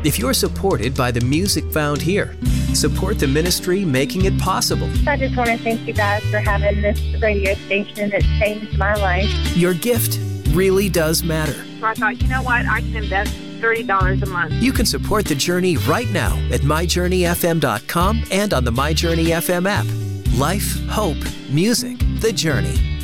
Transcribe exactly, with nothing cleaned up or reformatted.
If you're supported by the music found here, support the ministry making it possible. I just want to thank you guys for having this radio station that changed my life. Your gift really does matter. So I thought, you know what, I can invest thirty dollars a month. You can support the Journey right now at my journey f m dot com and on the MyJourney F M app. Life, hope, music, the Journey.